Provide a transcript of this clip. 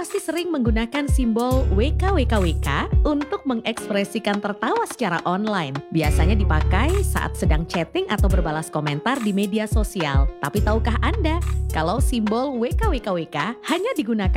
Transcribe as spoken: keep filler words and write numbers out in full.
pasti sering menggunakan simbol W K W K W K untuk mengekspresikan tertawa secara online. Biasanya dipakai saat sedang chatting atau berbalas komentar di media sosial. Tapi tahukah Anda kalau simbol W K W K W K hanya digunakan